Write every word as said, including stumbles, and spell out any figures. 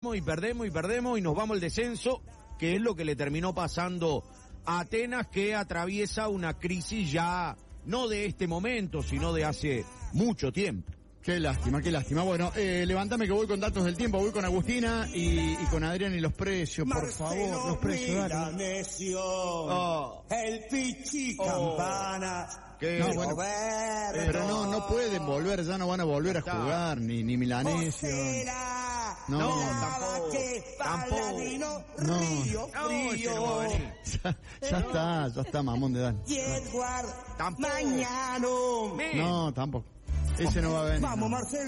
y perdemos y perdemos y nos vamos al descenso, que es lo que le terminó pasando a Atenas, que atraviesa una crisis ya no de este momento, sino de hace mucho tiempo. Qué lástima, qué lástima. Bueno, eh, levántame que voy con datos del tiempo, voy con Agustina y, y con Adrián y los precios, por favor, los precios, dale. Oh. El Pichi Oh. Campana. ¿Qué? No, bueno, pero no, no pueden volver, ya no van a volver a jugar, ni, ni Milanesio. No, No, tampoco. tampoco. No. Río No, ese Frío. no va a venir. Ya, ya está, ya está, mamón de Dan. Y Edward Tampoco. Mañano. Men. No, tampoco. Ese no va a venir. Vamos, no. Marcelo.